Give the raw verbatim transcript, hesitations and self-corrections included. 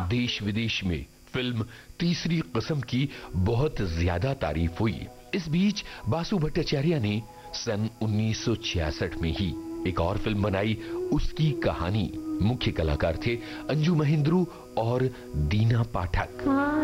देश विदेश में फिल्म तीसरी कसम की बहुत ज्यादा तारीफ हुई। इस बीच बासु भट्टाचार्य ने सन उन्नीस सौ छियासठ में ही एक और फिल्म बनाई, उसकी कहानी। मुख्य कलाकार थे अंजू महेंद्रू और दीना पाठक।